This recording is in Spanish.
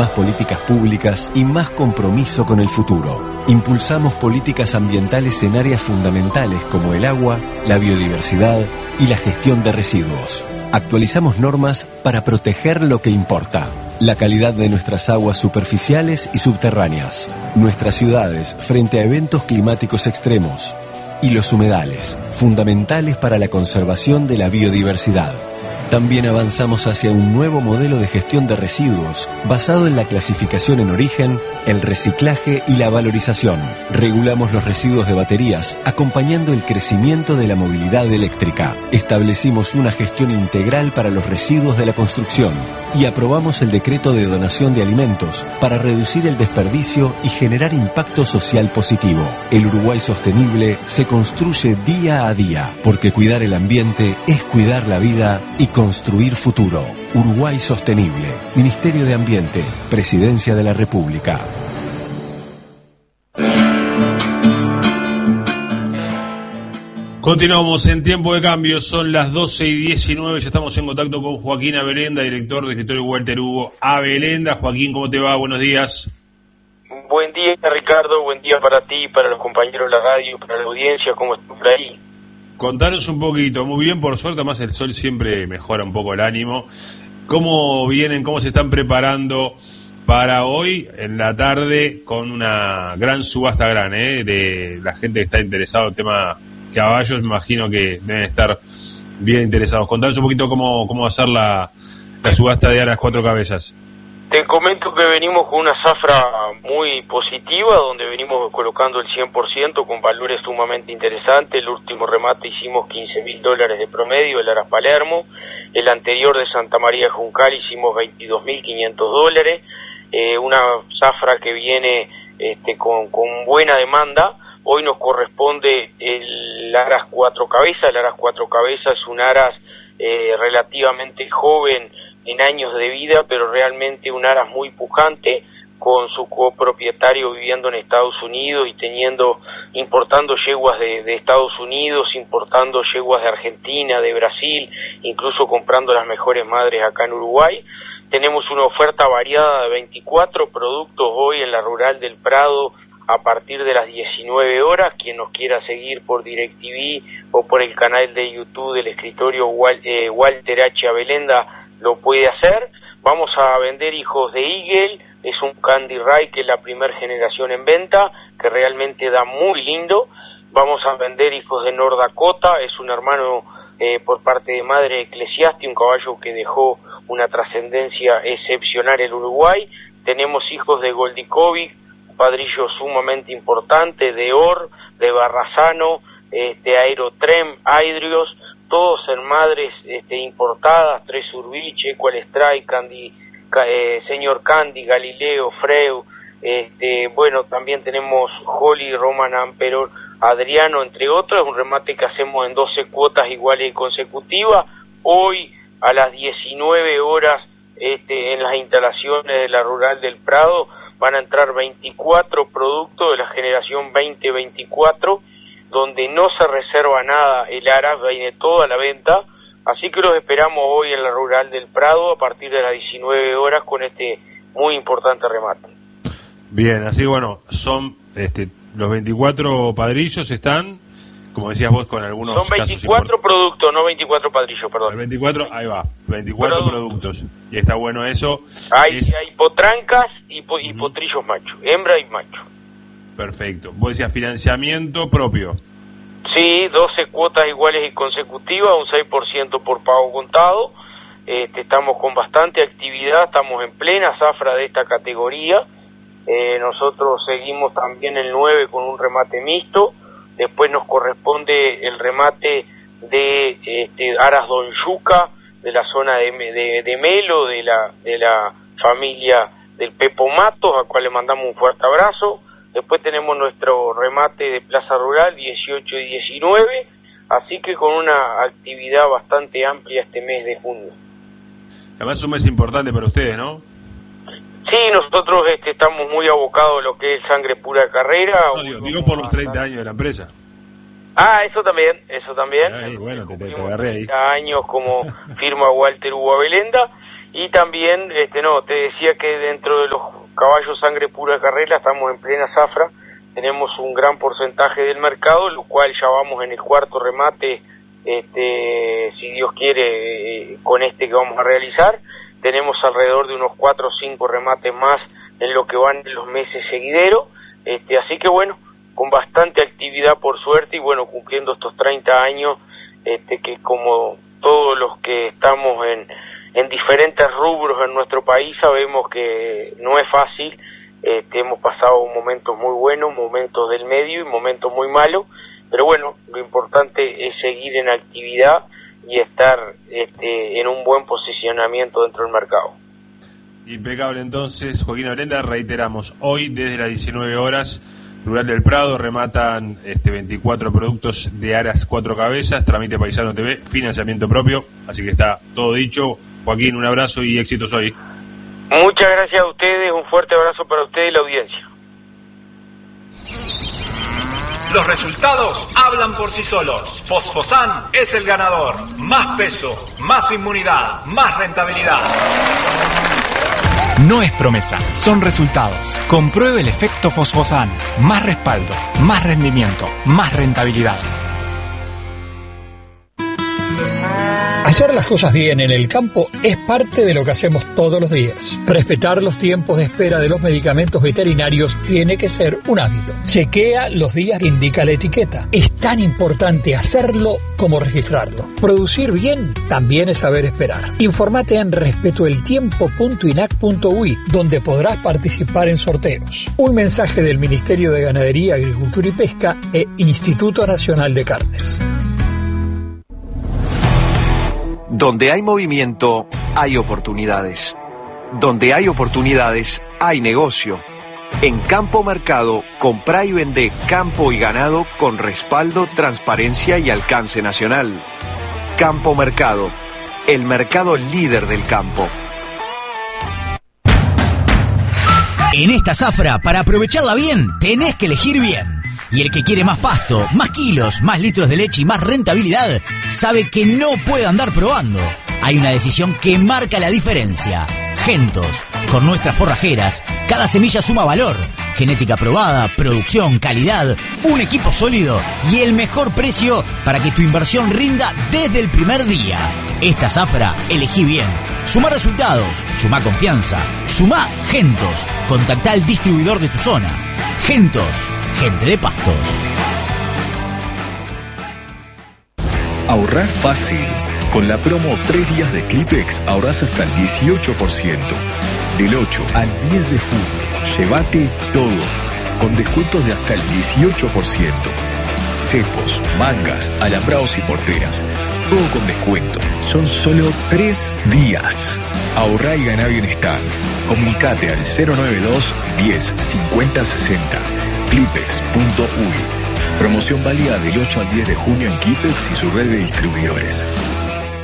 más políticas públicas y más compromiso con el futuro. Impulsamos políticas ambientales en áreas fundamentales como el agua, la biodiversidad y la gestión de residuos. Actualizamos normas para proteger lo que importa: la calidad de nuestras aguas superficiales y subterráneas, nuestras ciudades frente a eventos climáticos extremos, y los humedales, fundamentales para la conservación de la biodiversidad. También avanzamos hacia un nuevo modelo de gestión de residuos basado en la clasificación en origen, el reciclaje y la valorización. Regulamos los residuos de baterías, acompañando el crecimiento de la movilidad eléctrica. Establecimos una gestión integral para los residuos de la construcción y aprobamos el decreto de donación de alimentos para reducir el desperdicio y generar impacto social positivo. El Uruguay sostenible se construye día a día, porque cuidar el ambiente es cuidar la vida y construir futuro. Uruguay sostenible. Ministerio de Ambiente. Presidencia de la República. Continuamos en Tiempo de Cambio, son las 12:19, ya estamos en contacto con Joaquín Abelenda, director de escritorio Walter Hugo Abelenda. Joaquín, ¿cómo te va? Buenos días. Buen día, Ricardo, buen día para ti, para los compañeros de la radio, para la audiencia, ¿cómo estás por ahí? Contanos un poquito. Muy bien, por suerte, además el sol siempre mejora un poco el ánimo. ¿Cómo vienen, cómo se están preparando para hoy en la tarde con una gran subasta de la gente que está interesada en el tema caballos? Me imagino que deben estar bien interesados. Contanos un poquito cómo va a ser la subasta de Aras Cuatro Cabezas. Te comento que venimos con una zafra muy positiva, donde venimos colocando el 100% con valores sumamente interesantes. El último remate hicimos $15.000 de promedio, el Aras Palermo. El anterior de Santa María Juncal hicimos $22.500. Una zafra que viene con buena demanda. Hoy nos corresponde el Aras Cuatro Cabezas. El Aras Cuatro Cabezas es un Aras relativamente joven en años de vida, pero realmente un Aras muy pujante, con su copropietario viviendo en Estados Unidos y importando yeguas de Estados Unidos, importando yeguas de Argentina, de Brasil, incluso comprando las mejores madres acá en Uruguay. Tenemos una oferta variada de 24 productos hoy en la Rural del Prado a partir de las 19 horas. Quien nos quiera seguir por DirecTV o por el canal de YouTube del escritorio Walter H. Abelenda lo puede hacer. Vamos a vender hijos de Eagle, es un Candy Ray que es la primera generación en venta, que realmente da muy lindo. Vamos a vender hijos de North Dakota, es un hermano por parte de madre Eclesiasti, un caballo que dejó una trascendencia excepcional en Uruguay. Tenemos hijos de Goldikovic, un padrillo sumamente importante, de Or, de Barrazano, de Aerotrem, Aidrios, todos en madres importadas, Tres Urbich, Equal Strike, Candy, Señor Candy, Galileo, Freu, bueno, también tenemos Holly, Roman Amperor, Adriano, entre otros. Un remate que hacemos en 12 cuotas iguales y consecutivas. Hoy a las 19 horas en las instalaciones de la Rural del Prado van a entrar 24 productos de la generación 2024, donde no se reserva nada. El Aras viene toda la venta, así que los esperamos hoy en la Rural del Prado a partir de las 19 horas con este muy importante remate. Bien, así bueno, son los 24 padrillos están, como decías vos, con algunos son 24 productos, no 24 padrillos, perdón. El 24, ahí va, 24 productos. Y está bueno eso. Hay potrancas y potrillos machos, hembra y macho. Perfecto. Vos decías financiamiento propio. Sí, 12 cuotas iguales y consecutivas, un 6% por pago contado. Estamos con bastante actividad, estamos en plena zafra de esta categoría. Nosotros seguimos también el 9 con un remate mixto. Después nos corresponde el remate de Aras Don Yuca, de la zona de Melo, de la familia del Pepo Matos, a cual le mandamos un fuerte abrazo. Después tenemos nuestro remate de Plaza Rural, 18 y 19, así que con una actividad bastante amplia este mes de junio. Además es un mes importante para ustedes, ¿no? Sí, nosotros estamos muy abocados a lo que es sangre pura carrera. No, digo por los 30 años de la empresa. Ah, eso también. Ay, bueno, te agarré ahí. 30 años como firma Walter Hugo Abelenda. Y también, te decía que dentro de los caballos sangre pura carrera estamos en plena zafra, tenemos un gran porcentaje del mercado, lo cual ya vamos en el cuarto remate, si Dios quiere, con que vamos a realizar. Tenemos alrededor de unos 4 o 5 remates más en lo que van en los meses seguideros, así que bueno, con bastante actividad por suerte y bueno, cumpliendo estos 30 años, que como todos los que estamos en diferentes rubros en nuestro país sabemos que no es fácil. Hemos pasado momentos muy buenos, momentos del medio y momentos muy malos, pero bueno, lo importante es seguir en actividad y estar en un buen posicionamiento dentro del mercado. Impecable. Entonces, Joaquín Abrenda, reiteramos, hoy desde las 19 horas, Rural del Prado, rematan 24 productos de aras 4 cabezas, tramite Paisano TV, financiamiento propio, así que está todo dicho. Joaquín, un abrazo y éxitos hoy. Muchas gracias a ustedes, un fuerte abrazo para ustedes y la audiencia. Los resultados hablan por sí solos. Fosfosan es el ganador. Más peso, más inmunidad, más rentabilidad. No es promesa, son resultados. Compruebe el efecto Fosfosan. Más respaldo, más rendimiento, más rentabilidad. Hacer las cosas bien en el campo es parte de lo que hacemos todos los días. Respetar los tiempos de espera de los medicamentos veterinarios tiene que ser un hábito. Chequea los días que indica la etiqueta. Es tan importante hacerlo como registrarlo. Producir bien también es saber esperar. Informate en respetoeltiempo.inac.ui, donde podrás participar en sorteos. Un mensaje del Ministerio de Ganadería, Agricultura y Pesca e Instituto Nacional de Carnes. Donde hay movimiento, hay oportunidades. Donde hay oportunidades, hay negocio. En Campo Mercado, comprá y vende campo y ganado con respaldo, transparencia y alcance nacional. Campo Mercado, el mercado líder del campo. En esta zafra, para aprovecharla bien, tenés que elegir bien. Y el que quiere más pasto, más kilos, más litros de leche y más rentabilidad, sabe que no puede andar probando. Hay una decisión que marca la diferencia. Gentos. Con nuestras forrajeras, cada semilla suma valor. Genética probada, producción, calidad, un equipo sólido y el mejor precio para que tu inversión rinda desde el primer día. Esta zafra, elegí bien. Suma resultados, suma confianza, suma Gentos. Contactá al distribuidor de tu zona. Gentos, gente de pastos. Ahorrar fácil. Con la promo 3 días de Clipex ahorrás hasta el 18%. Del 8 al 10 de junio, llévate todo, con descuentos de hasta el 18%. Cepos, mangas, alambrados y porteras, todo con descuento. Son solo 3 días. Ahorrá y ganá bienestar. Comunicate al 092 10 50 60. Clipex.uy. Promoción válida del 8 al 10 de junio en Clipex y su red de distribuidores.